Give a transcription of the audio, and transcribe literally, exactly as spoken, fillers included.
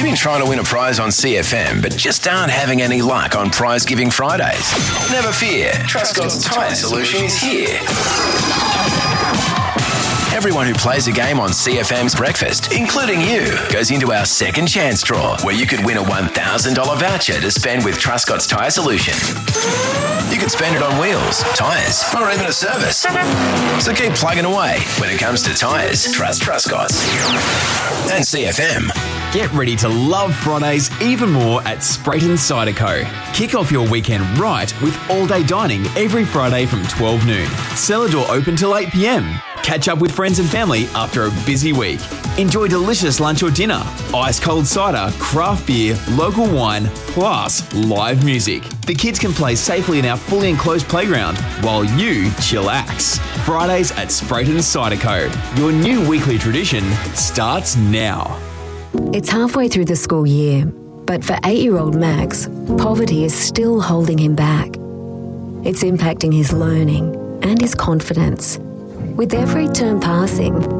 been trying to win a prize on C F M, but just aren't having any luck on Prize Giving Fridays? Never fear. Trustcott's Tyre Solution is here. Everyone who plays a game on C F M's Breakfast, including you, goes into our second chance draw, where you could win a one thousand dollars voucher to spend with Trustcott's Tyre Solution. You could spend it on wheels, tyres, or even a service. So keep plugging away. When it comes to tyres, trust Trustcott's. And C F M. Get ready to love Fridays even more at Sprayton Cider Co. Kick off your weekend right with all-day dining every Friday from twelve noon. Cellar door open till eight p.m. Catch up with friends and family after a busy week. Enjoy delicious lunch or dinner, ice-cold cider, craft beer, local wine, plus live music. The kids can play safely in our fully enclosed playground while you chillax. Fridays at Sprayton Cider Co. Your new weekly tradition starts now. It's halfway through the school year, but for eight-year-old Max, poverty is still holding him back. It's impacting his learning and his confidence. With every term passing,